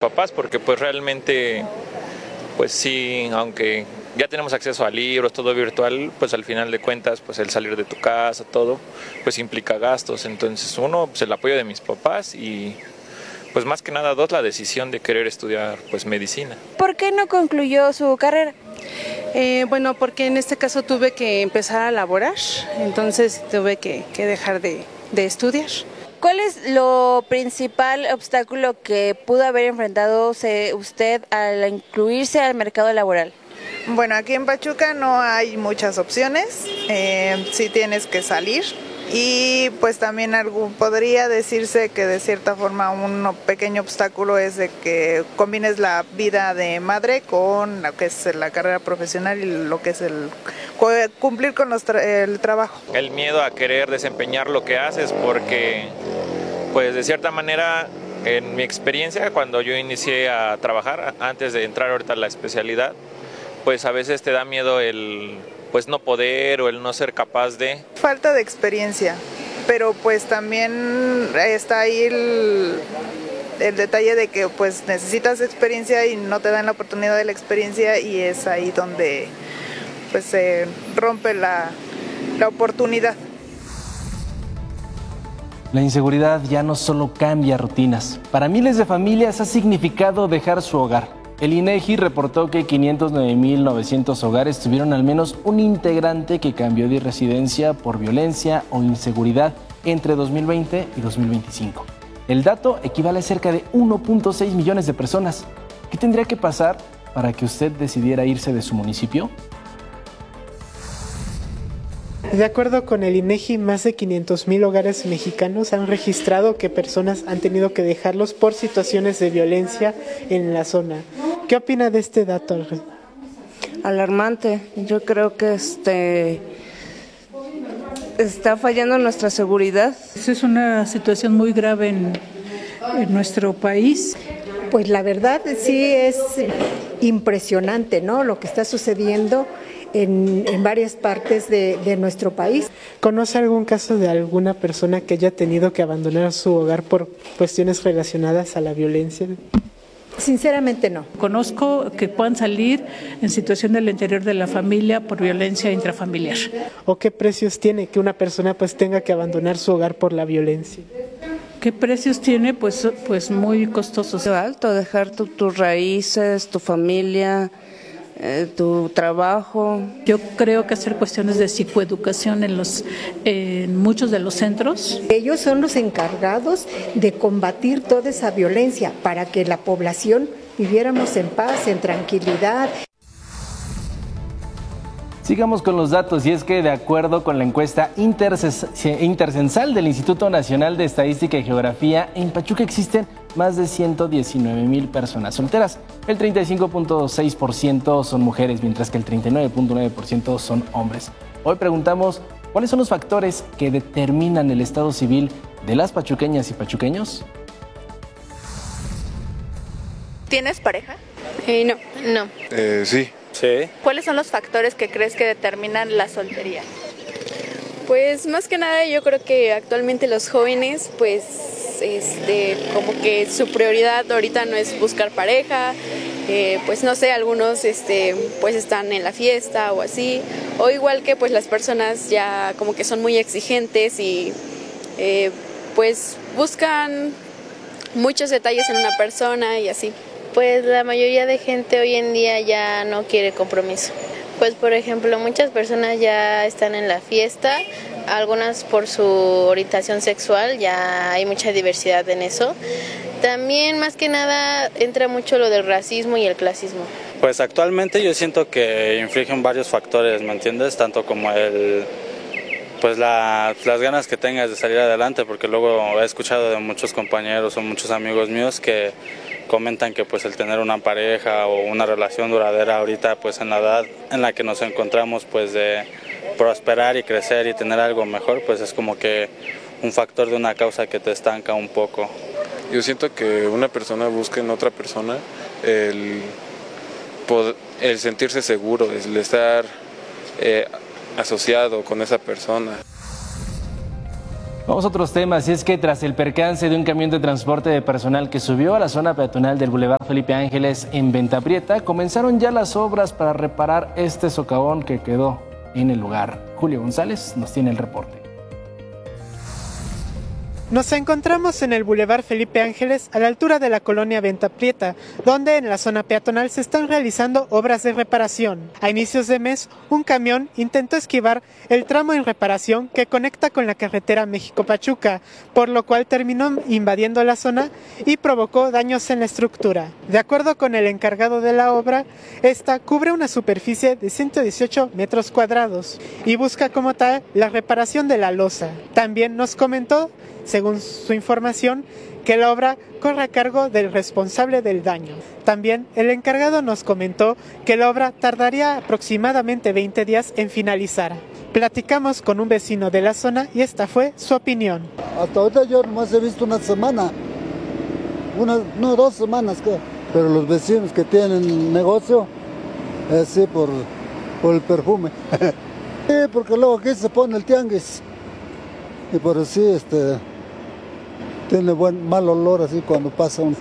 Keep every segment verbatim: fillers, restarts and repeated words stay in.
papás, porque pues realmente, pues sí, aunque ya tenemos acceso a libros, todo virtual, pues al final de cuentas, pues el salir de tu casa, todo, pues implica gastos. Entonces uno, pues el apoyo de mis papás y pues más que nada dos, la decisión de querer estudiar pues medicina. ¿Por qué no concluyó su carrera? Eh, bueno, porque en este caso tuve que empezar a laborar, entonces tuve que, que dejar de, de estudiar. ¿Cuál es lo principal obstáculo que pudo haber enfrentado usted al incluirse al mercado laboral? Bueno, aquí en Pachuca no hay muchas opciones, eh, sí tienes que salir y pues también algo, podría decirse que de cierta forma un pequeño obstáculo es de que combines la vida de madre con lo que es la carrera profesional y lo que es el cumplir con los tra- el trabajo. El miedo a querer desempeñar lo que haces porque pues de cierta manera en mi experiencia cuando yo inicié a trabajar antes de entrar ahorita a la especialidad, pues a veces te da miedo el pues no poder o el no ser capaz de... Falta de experiencia, pero pues también está ahí el, el detalle de que pues necesitas experiencia y no te dan la oportunidad de la experiencia y es ahí donde pues se rompe la, la oportunidad. La inseguridad ya no solo cambia rutinas. Para miles de familias ha significado dejar su hogar. El INEGI reportó que quinientos nueve mil novecientos hogares tuvieron al menos un integrante que cambió de residencia por violencia o inseguridad entre dos mil veinte y dos mil veinticinco. El dato equivale a cerca de uno punto seis millones de personas. ¿Qué tendría que pasar para que usted decidiera irse de su municipio? De acuerdo con el INEGI, más de quinientos mil hogares mexicanos han registrado que personas han tenido que dejarlos por situaciones de violencia en la zona. ¿Qué opina de este dato? Alarmante. Yo creo que este está fallando nuestra seguridad. Es una situación muy grave en, en nuestro país. Pues la verdad sí es impresionante, ¿no? Lo que está sucediendo en, en varias partes de, de nuestro país. ¿Conoce algún caso de alguna persona que haya tenido que abandonar su hogar por cuestiones relacionadas a la violencia? Sinceramente no. Conozco que puedan salir en situación del interior de la familia por violencia intrafamiliar. ¿O qué precios tiene que una persona pues tenga que abandonar su hogar por la violencia? ¿Qué precios tiene? Pues, pues muy costosos. Alto, dejar tu, tus raíces, tu familia, eh, tu trabajo. Yo creo que hacer cuestiones de psicoeducación en, los, eh, en muchos de los centros. Ellos son los encargados de combatir toda esa violencia para que la población viviéramos en paz, en tranquilidad. Sigamos con los datos y es que de acuerdo con la encuesta intercensal del Instituto Nacional de Estadística y Geografía, en Pachuca existen más de ciento diecinueve mil personas solteras. El treinta y cinco punto seis por ciento son mujeres, mientras que el treinta y nueve punto nueve por ciento son hombres. Hoy preguntamos, ¿cuáles son los factores que determinan el estado civil de las pachuqueñas y pachuqueños? ¿Tienes pareja? Eh, no. No. Eh, sí. Sí. ¿Cuáles son los factores que crees que determinan la soltería? Pues más que nada yo creo que actualmente los jóvenes pues este como que su prioridad ahorita no es buscar pareja, eh, pues no sé, algunos este pues están en la fiesta o así, o igual que pues las personas ya como que son muy exigentes y eh, pues buscan muchos detalles en una persona y así. Pues la mayoría de gente hoy en día ya no quiere compromiso. Pues por ejemplo, muchas personas ya están en la fiesta, algunas por su orientación sexual, ya hay mucha diversidad en eso. También más que nada entra mucho lo del racismo y el clasismo. Pues actualmente yo siento que infligen varios factores, ¿me entiendes? Tanto como el pues la, las ganas que tengas de salir adelante, porque luego he escuchado de muchos compañeros o muchos amigos míos que comentan que pues el tener una pareja o una relación duradera ahorita pues en la edad en la que nos encontramos pues de prosperar y crecer y tener algo mejor pues es como que un factor de una causa que te estanca un poco. Yo siento que una persona busca en otra persona el, poder, el sentirse seguro, el estar eh, asociado con esa persona. Vamos a otros temas, y es que tras el percance de un camión de transporte de personal que subió a la zona peatonal del Boulevard Felipe Ángeles en Venta Prieta, comenzaron ya las obras para reparar este socavón que quedó en el lugar. Julio González nos tiene el reporte. Nos encontramos en el Boulevard Felipe Ángeles, a la altura de la colonia Venta Prieta, donde en la zona peatonal se están realizando obras de reparación. A inicios de mes, un camión intentó esquivar el tramo en reparación que conecta con la carretera México-Pachuca, por lo cual terminó invadiendo la zona y provocó daños en la estructura. De acuerdo con el encargado de la obra, esta cubre una superficie de ciento dieciocho metros cuadrados y busca como tal la reparación de la losa. También nos comentó, según su información, que la obra corre a cargo del responsable del daño. También el encargado nos comentó que la obra tardaría aproximadamente veinte días en finalizar. Platicamos con un vecino de la zona y esta fue su opinión. Hasta ahorita yo nomás he visto una semana, una, no, dos semanas, creo. Pero los vecinos que tienen negocio, es sí, por, por el perfume. Sí, porque luego aquí se pone el tianguis. Y por así, este... tiene buen mal olor así cuando pasa un...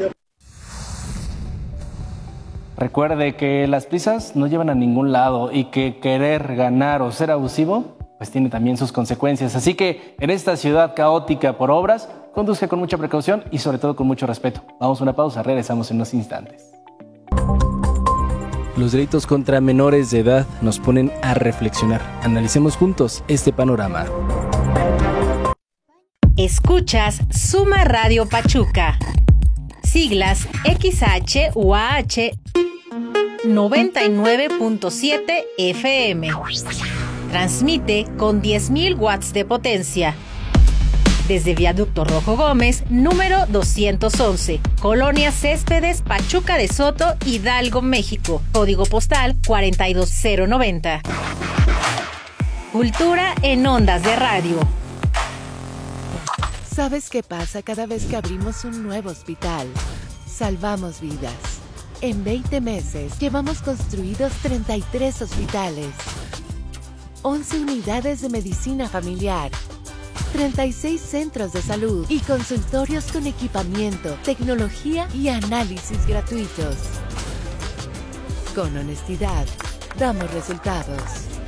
Recuerde que las prisas no llevan a ningún lado y que querer ganar o ser abusivo pues tiene también sus consecuencias. Así que en esta ciudad caótica por obras, conduzca con mucha precaución y sobre todo con mucho respeto. Vamos a una pausa, regresamos en unos instantes. Los delitos contra menores de edad nos ponen a reflexionar. Analicemos juntos este panorama. Escuchas Suma Radio Pachuca. Siglas X H U A H noventa y nueve punto siete F M. Transmite con diez mil watts de potencia. Desde Viaducto Rojo Gómez, número doscientos once, Colonia Céspedes, Pachuca de Soto, Hidalgo, México. Código postal cuarenta y dos cero noventa. Cultura en ondas de radio. ¿Sabes qué pasa cada vez que abrimos un nuevo hospital? Salvamos vidas. En veinte meses llevamos construidos treinta y tres hospitales, once unidades de medicina familiar, treinta y seis centros de salud y consultorios con equipamiento, tecnología y análisis gratuitos. Con honestidad, damos resultados.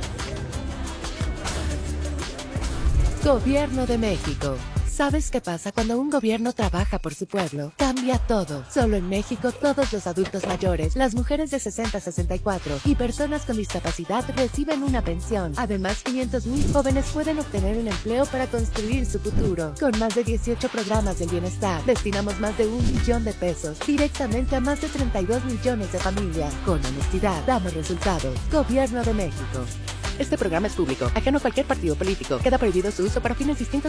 Gobierno de México. ¿Sabes qué pasa cuando un gobierno trabaja por su pueblo? Cambia todo. Solo en México, todos los adultos mayores, las mujeres de sesenta a sesenta y cuatro y personas con discapacidad reciben una pensión. Además, quinientos mil jóvenes pueden obtener un empleo para construir su futuro. Con más de dieciocho programas del bienestar, destinamos más de un millón de pesos directamente a más de treinta y dos millones de familias. Con honestidad, damos resultados. Gobierno de México. Este programa es público, ajeno a cualquier partido político. Queda prohibido su uso para fines distintos